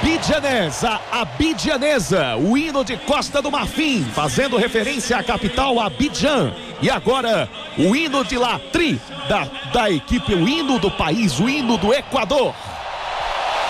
Abidjanesa, o hino de Costa do Marfim, fazendo referência à capital Abidjan. E agora, o hino de La Tri, da equipe, o hino do país, o hino do Equador.